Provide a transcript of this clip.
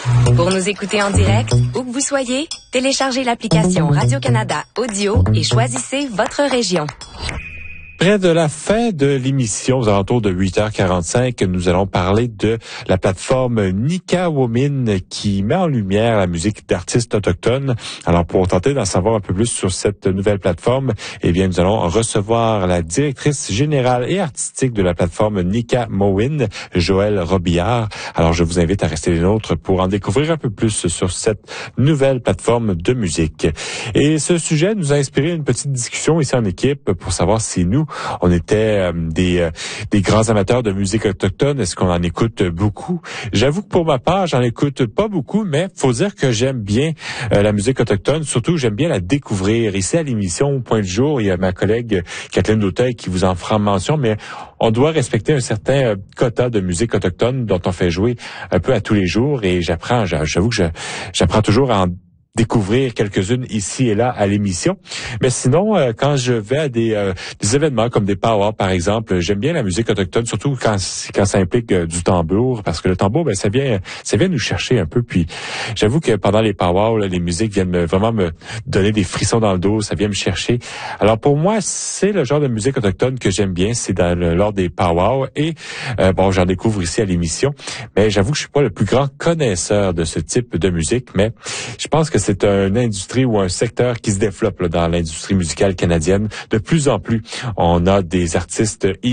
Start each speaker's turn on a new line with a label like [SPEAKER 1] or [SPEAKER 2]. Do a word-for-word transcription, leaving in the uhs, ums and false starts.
[SPEAKER 1] Pour nous écouter en direct, où que vous soyez, téléchargez l'application Radio-Canada Audio et choisissez votre région.
[SPEAKER 2] Près de la fin de l'émission, aux alentours de huit heures quarante-cinq, nous allons parler de la plateforme Nika Womin qui met en lumière la musique d'artistes autochtones. Alors, pour tenter d'en savoir un peu plus sur cette nouvelle plateforme, eh bien, nous allons recevoir la directrice générale et artistique de la plateforme Nika Womin, Joëlle Robillard. Alors, je vous invite à rester les nôtres pour en découvrir un peu plus sur cette nouvelle plateforme de musique. Et ce sujet nous a inspiré une petite discussion ici en équipe pour savoir si nous, on était euh, des euh, des grands amateurs de musique autochtone. Est-ce qu'on en écoute beaucoup? J'avoue que pour ma part, j'en écoute pas beaucoup, mais faut dire que j'aime bien euh, la musique autochtone. Surtout, j'aime bien la découvrir. Ici, à l'émission Point du jour, il y a ma collègue Kathleen Dauteuil qui vous en fera mention, mais on doit respecter un certain euh, quota de musique autochtone dont on fait jouer un peu à tous les jours. Et j'apprends, j'avoue que je, j'apprends toujours à en découvrir quelques-unes ici et là à l'émission. Mais sinon, euh, quand je vais à des, euh, des événements comme des pow-wow, par exemple, j'aime bien la musique autochtone, surtout quand quand ça implique euh, du tambour, parce que le tambour, ben ça vient ça vient nous chercher un peu. Puis j'avoue que pendant les pow-wow, là, les musiques viennent me, vraiment me donner des frissons dans le dos, ça vient me chercher. Alors pour moi, c'est le genre de musique autochtone que j'aime bien, c'est dans le, lors des pow-wow et euh, bon, j'en découvre ici à l'émission. Mais j'avoue que je suis pas le plus grand connaisseur de ce type de musique, mais je pense que c'est une industrie ou un secteur qui se développe là, dans l'industrie musicale canadienne. De plus en plus, on a des artistes